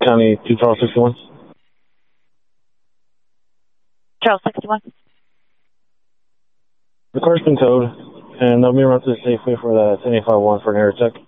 County 2 Charles 61. Charles 61. The car's been towed, and they'll be around to the Safeway for the 1051 for an air check.